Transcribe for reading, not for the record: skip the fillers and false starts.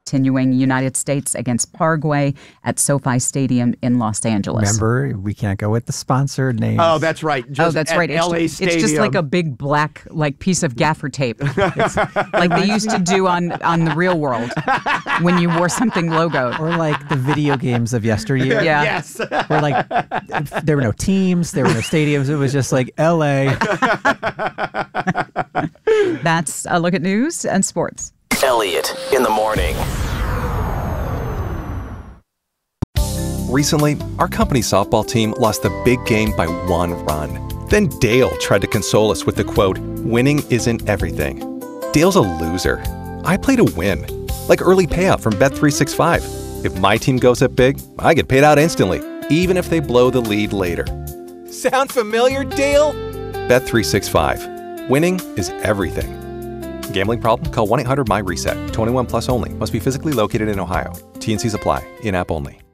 continuing. United States against Paraguay at SoFi Stadium in Los Angeles. Remember, we can't go with the sponsored names. Oh, that's right. That's right. LA Stadium. It's just like a big black piece of gaffer tape, like they used to do on The Real World when you wore something logoed. Or like the video games of yesteryear. Yeah. Yes. Where like there were no teams, there were no stadiums. It was just like LA. That's a look at news and sports. Elliot in the morning. Recently, our company softball team lost the big game by 1 run. Then Dale tried to console us with the quote, "Winning isn't everything." Dale's a loser. I play to win. Like early payout from Bet365. If my team goes up big, I get paid out instantly, even if they blow the lead later. Sound familiar, Dale? Bet365. Winning is everything. Gambling problem? Call 1-800-MY-RESET. 21 plus only. Must be physically located in Ohio. T&Cs apply. In-app only.